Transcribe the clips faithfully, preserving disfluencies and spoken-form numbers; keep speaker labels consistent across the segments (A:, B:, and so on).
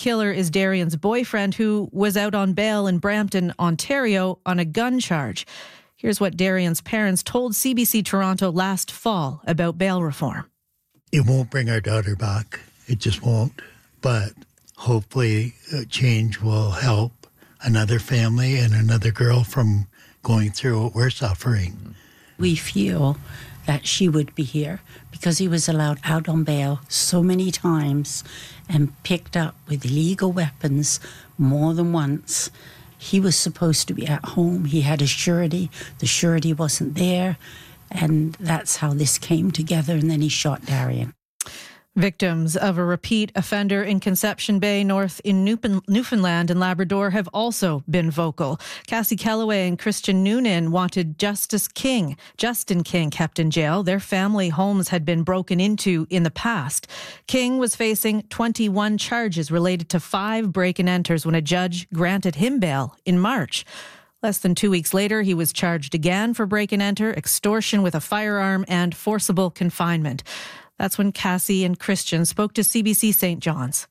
A: killer is Darian's boyfriend, who was out on bail in Brampton, Ontario, on a gun charge. Here's what Darian's parents told C B C Toronto last fall about bail reform.
B: It won't bring our daughter back. It just won't. But hopefully change will help another family and another girl from going through what we're suffering.
C: We feel that she would be here because he was allowed out on bail so many times and picked up with illegal weapons more than once. He was supposed to be at home. He had a surety. The surety wasn't there. And that's how this came together. And then he shot Darian.
A: Victims of a repeat offender in Conception Bay North in Newfoundland and Labrador have also been vocal. Cassie Kellaway and Christian Noonan wanted Justice King, Justin King, kept in jail. Their family homes had been broken into in the past. King was facing twenty-one charges related to five break-and-enters when a judge granted him bail in March. Less than two weeks later, he was charged again for break-and-enter, extortion with a firearm, and forcible confinement. That's when Cassie and Christian spoke to C B C Saint John's.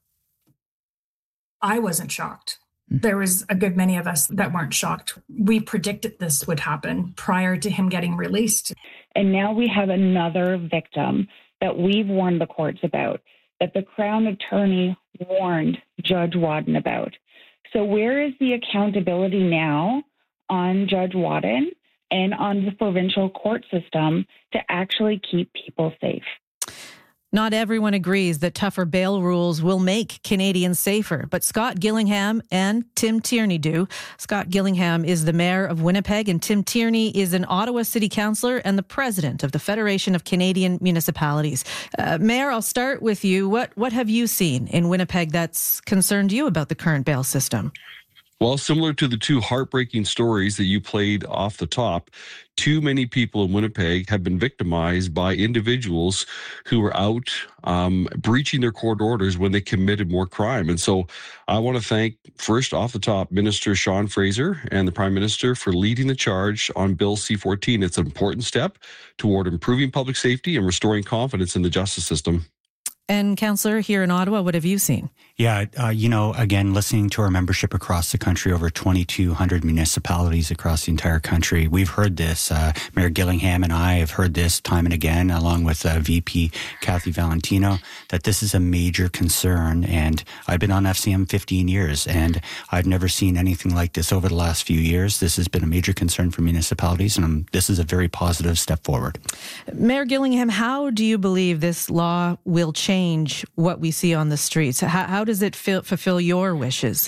D: I wasn't shocked. There was a good many of us that weren't shocked. We predicted this would happen prior to him getting released.
E: And now we have another victim that we've warned the courts about, that the Crown Attorney warned Judge Wadden about. So where is the accountability now on Judge Wadden and on the provincial court system to actually keep people safe?
A: Not everyone agrees that tougher bail rules will make Canadians safer, but Scott Gillingham and Tim Tierney do. Scott Gillingham is the mayor of Winnipeg, and Tim Tierney is an Ottawa City Councillor and the president of the Federation of Canadian Municipalities. Uh, Mayor, I'll start with you. What what have you seen in Winnipeg that's concerned you about the current bail system?
F: Well, similar to the two heartbreaking stories that you played off the top, too many people in Winnipeg have been victimized by individuals who were out um, breaching their court orders when they committed more crime. And so I want to thank, first off the top, Minister Sean Fraser and the Prime Minister for leading the charge on Bill C fourteen. It's an important step toward improving public safety and restoring confidence in the justice system.
A: And Councillor, here in Ottawa, what have you seen?
G: Yeah, uh, you know, again, listening to our membership across the country, over twenty-two hundred municipalities across the entire country, we've heard this. Uh, Mayor Gillingham and I have heard this time and again, along with uh, V P Kathy Valentino, that this is a major concern. And I've been on F C M fifteen years, and I've never seen anything like this over the last few years. This has been a major concern for municipalities, and um, this is a very positive step forward.
A: Mayor Gillingham, how do you believe this law will change change what we see on the streets? How, how does it feel, fulfill your wishes?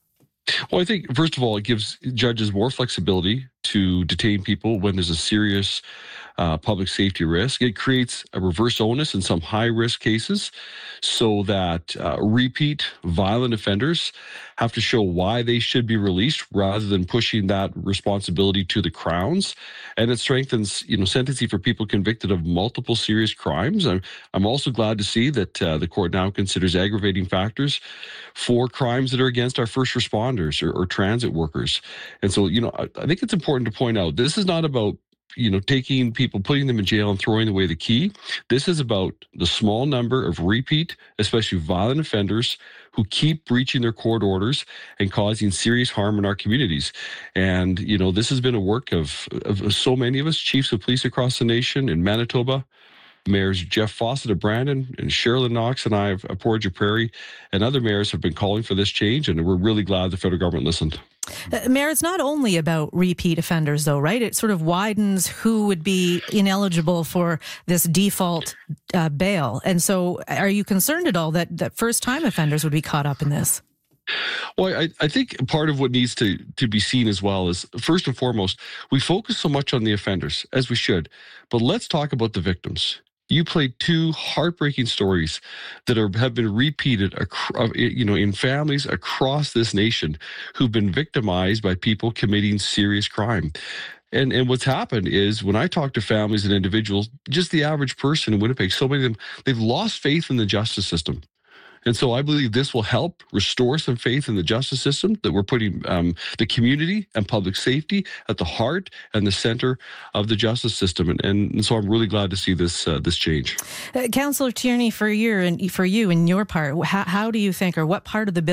F: Well, I think, first of all, it gives judges more flexibility to detain people when there's a serious uh, public safety risk. It creates a reverse onus in some high-risk cases so that uh, repeat violent offenders have to show why they should be released rather than pushing that responsibility to the Crowns. And it strengthens, you know, sentencing for people convicted of multiple serious crimes. I'm, I'm also glad to see that uh, the court now considers aggravating factors for crimes that are against our first responders or, or transit workers. And so, you know, I, I think it's important to point out, this is not about you know, taking people, putting them in jail and throwing away the key. This is about the small number of repeat, especially violent offenders who keep breaching their court orders and causing serious harm in our communities. And, you know, this has been a work of, of so many of us, chiefs of police across the nation in Manitoba, Mayors Jeff Fawcett of Brandon and Sherilyn Knox and I of Portage Prairie and other mayors have been calling for this change, and we're really glad the federal government listened.
A: Uh, Mayor, it's not only about repeat offenders, though, right? It sort of widens who would be ineligible for this default uh, bail. And so are you concerned at all that, that first-time offenders would be caught up in this?
F: Well, I, I think part of what needs to, to be seen as well is, first and foremost, we focus so much on the offenders, as we should, but let's talk about the victims. You played two heartbreaking stories that are, have been repeated, you know, in families across this nation who've been victimized by people committing serious crime. And and what's happened is when I talk to families and individuals, just the average person in Winnipeg, so many of them, they've lost faith in the justice system. And so I believe this will help restore some faith in the justice system, that we're putting um, the community and public safety at the heart and the center of the justice system. And, and so I'm really glad to see this uh, this change.
A: Uh, Councillor Tierney, for you and for you and your part, how, how do you think, or what part of the bill